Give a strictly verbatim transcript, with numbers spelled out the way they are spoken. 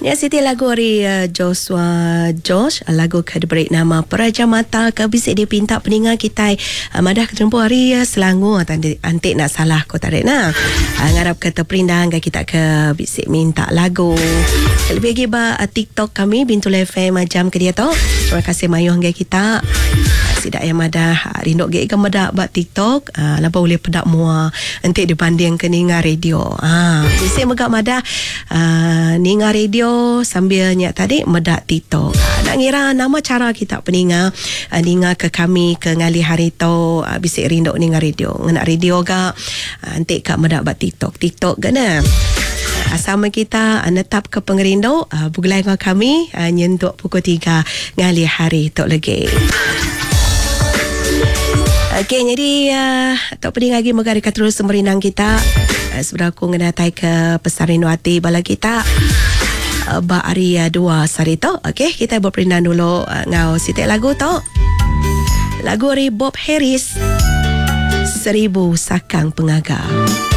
Ya, Siti lagu hari uh, Joshua Josh, lagu ke diberi nama Peraja Mata ke bisik dia pinta peningat kita uh, madah ketempuh hari uh, Selangor antik, antik nak salah kau tarik nah. Uh, ngarap kata perindang kita ke bisik minta lagu. Lebih lagi ba uh, TikTok kami Bintul F M jam ke dia tu. Terima kasih mayuh ngai kita. Uh, sidak yang madah uh, rindok ge ke madah ba TikTok uh, lapa boleh pedak mua antik dibanding ke ninga radio. Ah, uh, bisik megak madah uh, ninga radio sambil nyak tadi medak TikTok. Uh, nak ngira nama cara kita peninga uh, ninga ke kami ke ngali hari tu uh, bisik rindok ninga radio. Ngena radio ga uh, antik kak medak ba TikTok. TikTok gana. Uh, sama kita uh, netap ke pengerindo uh, bugulai dengan kami uh, nyentuk pukul tiga ngali hari tu lagi. Okey, jadi uh, tak pedih lagi megari kat terus semerinang kita. Uh, sebenarnya aku ngedatai ke pesan rindu hati bala kita. Uh, ba hari uh, dua sari tu. Okey, kita berperindang dulu uh, ngau sitik lagu tu. Lagu dari Bob Harris. Seribu Sakang Pengagar.